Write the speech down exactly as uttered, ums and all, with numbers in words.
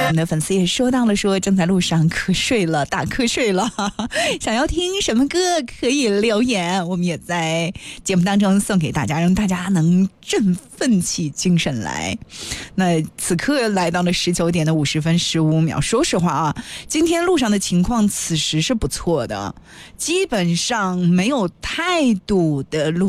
我们的粉丝也说到了，说正在路上瞌睡了，打瞌睡了，想要听什么歌可以留言，我们也在节目当中送给大家，让大家能振奋起精神来。那此刻来到了十九点的五十分十五秒，说实话啊，今天路上的情况此时是不错的，基本上没有太堵的路。